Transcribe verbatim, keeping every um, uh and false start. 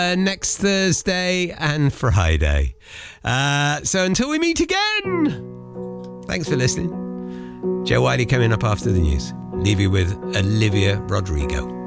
Uh, next Thursday and Friday. Uh, so until we meet again, thanks for listening. Joe Wiley coming up after the news. Leave you with Olivia Rodrigo.